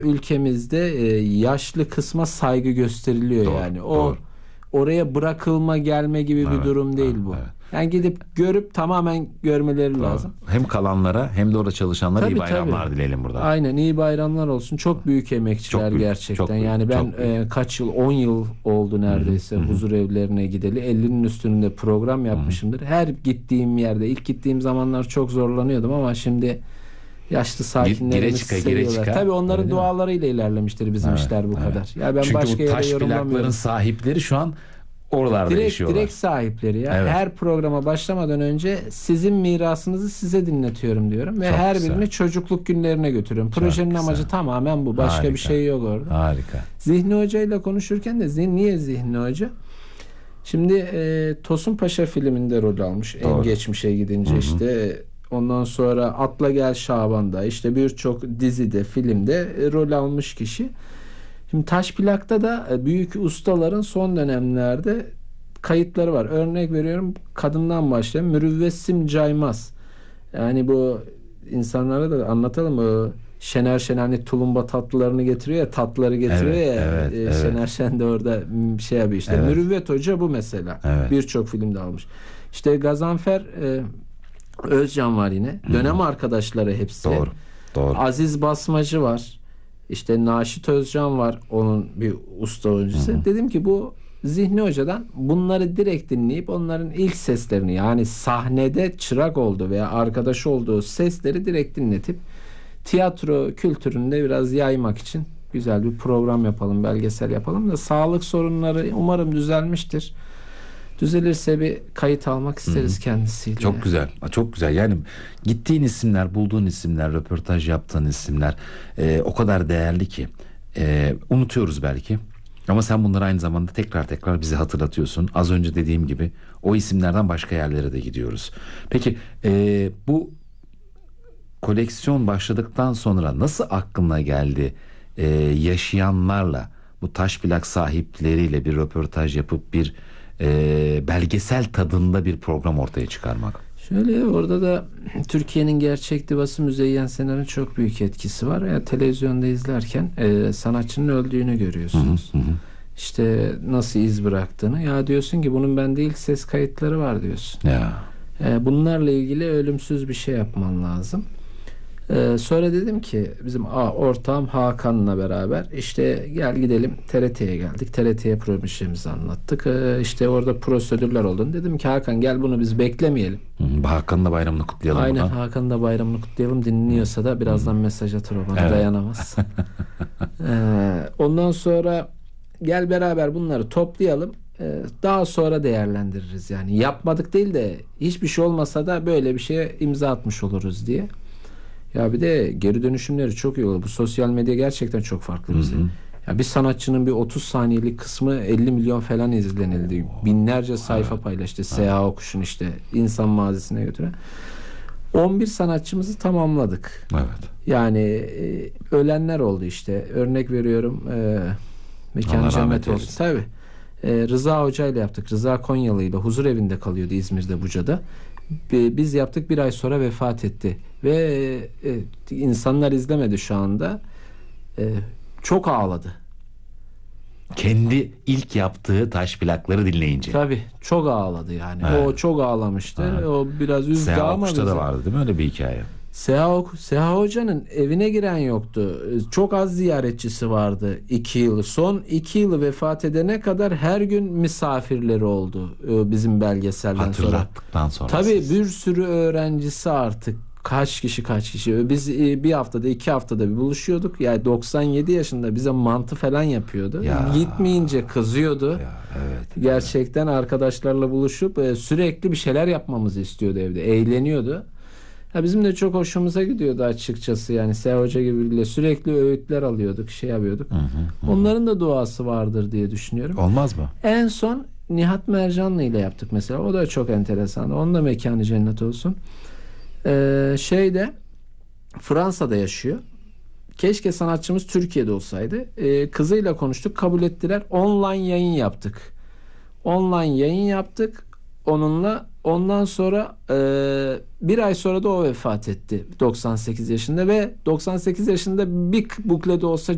ülkemizde yaşlı kısma saygı gösteriliyor. Doğru, Yani o doğru. oraya bırakılma gelme gibi bir Evet, durum değil evet, bu. evet. Yani gidip görüp tamamen görmeleri Doğru. lazım. Hem kalanlara hem de orada çalışanlara iyi Tabii bayramlar tabii. dileyelim burada. Aynen, iyi bayramlar olsun. Çok büyük emekçiler Çok büyük, gerçekten. çok büyük, Yani ben çok büyük. kaç yıl, 10 yıl oldu neredeyse huzur evlerine gideli. 50'nin üstünde program yapmışımdır. Her gittiğim yerde, ilk gittiğim zamanlar çok zorlanıyordum ama şimdi yaşlı Gire sakinlerimiz çıka, gire seviyorlar. çıka. Tabii Öyle onların değil mi? dualarıyla ilerlemiştir bizim Evet, işler bu evet. kadar. Ya ben Çünkü başka bu yere taş plakların yorumlamıyorum. sahipleri şu an oralarda Direkt yaşıyorlar. sahipleri ya. Evet. Her programa başlamadan önce sizin mirasınızı size dinletiyorum diyorum ve Çok her güzel. birini çocukluk günlerine götürüyorum. Projenin güzel. amacı tamamen bu. Başka Harika. bir şey yok orada. Harika. Zihni Hoca ile konuşurken de niye Zihni Hoca? Şimdi Tosun Paşa filminde rol almış. En Doğru. geçmişe gidince işte ondan sonra Atla Gel Şaban'da, işte birçok dizide, filmde rol almış kişi. Şimdi taş plakta da büyük ustaların son dönemlerde kayıtları var. Örnek veriyorum, kadından başlayalım. Mürüvvesim Caymaz. Yani bu insanlara da anlatalım. Şener Şen hani tulumba tatlılarını getiriyor ya, tatlıları getiriyor Evet, ya. evet, evet. Şener Şen de orada şey yapıyor işte. Evet. Mürüvvet Hoca bu mesela. Evet. Birçok filmde almış. İşte Gazanfer Özcan var yine. Dönem arkadaşları hepsi. Doğru. Doğru. Aziz Basmacı var. İşte Naşit Özcan var. Onun bir usta oyuncusu. Dedim ki bu Zihni Hoca'dan bunları direkt dinleyip onların ilk seslerini, yani sahnede çırak olduğu veya arkadaş olduğu sesleri direkt dinletip tiyatro kültüründe biraz yaymak için güzel bir program yapalım, belgesel yapalım da sağlık sorunları umarım düzelmiştir. Düzelirse bir kayıt almak isteriz kendisiyle. Çok güzel. Çok güzel. Yani gittiğin isimler, bulduğun isimler, röportaj yaptığın isimler o kadar değerli ki unutuyoruz belki. Ama sen bunları aynı zamanda tekrar tekrar bize hatırlatıyorsun. Az önce dediğim gibi o isimlerden başka yerlere de gidiyoruz. Peki bu koleksiyon başladıktan sonra nasıl aklına geldi yaşayanlarla, bu taş plak sahipleriyle bir röportaj yapıp bir belgesel tadında bir program ortaya çıkarmak? Şöyle, orada da Türkiye'nin gerçek divası Müzeyyen Senar'ın çok büyük etkisi var. Ya, televizyonda izlerken sanatçının öldüğünü görüyorsunuz. İşte nasıl iz bıraktığını. Ya diyorsun ki bunun bende ilk ses kayıtları var diyorsun. Ya. Bunlarla ilgili ölümsüz bir şey yapman lazım. Sonra dedim ki bizim ortağım Hakan'la beraber işte gel gidelim TRT'ye geldik. TRT'ye projemizi anlattık. İşte orada prosedürler olduğunu. Dedim ki Hakan gel, bunu biz beklemeyelim. Hakan'ın da bayramını kutlayalım. Aynen, buradan. Hakan'ın da bayramını kutlayalım. Dinliyorsa da birazdan mesaj atır, o bana Evet. dayanamaz. Ondan sonra gel beraber bunları toplayalım. Daha sonra değerlendiririz yani. Yapmadık değil de hiçbir şey olmasa da böyle bir şeye imza atmış oluruz diye. Ya bir de geri dönüşümleri çok iyi oluyor. Bu sosyal medya gerçekten çok farklı bize. Ya bir sanatçının bir 30 saniyelik kısmı 50 milyon falan izlenildi. Binlerce sayfa paylaştı. Seha Okuş'un işte insan mazisine götüren. 11 sanatçımızı tamamladık. Evet. Yani ölenler oldu işte. Örnek veriyorum. Mekanı Allah cennet rahmet olsun. eylesin. Tabii. Rıza Hoca ile yaptık. Rıza Konyalı ile huzur evinde kalıyordu İzmir'de, Buca'da. Biz yaptık, bir ay sonra vefat etti. Ve insanlar izlemedi şu anda. Çok ağladı. Kendi ilk yaptığı taş plakları dinleyince. Tabii çok ağladı yani. Evet. O çok ağlamıştı. Evet. O biraz üzdü Seha ama Okuş'ta da bizi. vardı değil mi öyle bir hikaye? Seha Hoca'nın evine giren yoktu. Çok az ziyaretçisi vardı 2 yıl. Son 2 yılı vefat edene kadar her gün misafirleri oldu bizim belgeselden sonra. Hatırlattıktan sonra. Tabii bir sürü öğrencisi artık. Kaç kişi. Biz bir haftada 2 haftada bir buluşuyorduk. Yani 97 yaşında bize mantı falan yapıyordu. Ya. Gitmeyince kızıyordu. Ya, evet. Gerçekten arkadaşlarla buluşup sürekli bir şeyler yapmamızı istiyordu evde. Eğleniyordu. Ya bizim de çok hoşumuza gidiyordu açıkçası. Yani Seha Hoca gibi biriyle sürekli öğütler alıyorduk, şey yapıyorduk. Onların da duası vardır diye düşünüyorum. Olmaz mı? En son Nihat Mercanlı ile yaptık mesela. O da çok enteresan. Onun da mekanı cennet olsun. Fransa'da yaşıyor. Keşke sanatçımız Türkiye'de olsaydı. Kızıyla konuştuk, kabul ettiler. Online yayın yaptık onunla. Ondan sonra bir ay sonra da o vefat etti 98 yaşında ve 98 yaşında bir bukle de olsa